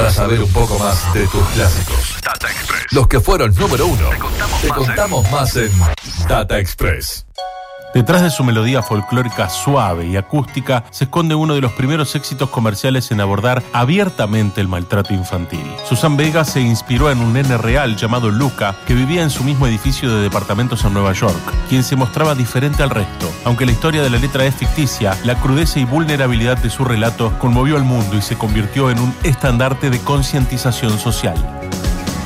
Para saber un poco más de tus clásicos, Data Express. Los que fueron número uno. Te contamos más en Data Express. Detrás de su melodía folclórica suave y acústica se esconde uno de los primeros éxitos comerciales en abordar abiertamente el maltrato infantil. Susan Vega se inspiró en un nene real llamado Luca que vivía en su mismo edificio de departamentos en Nueva York, quien se mostraba diferente al resto. Aunque la historia de la letra es ficticia, la crudeza y vulnerabilidad de su relato conmovió al mundo y se convirtió en un estandarte de concientización social.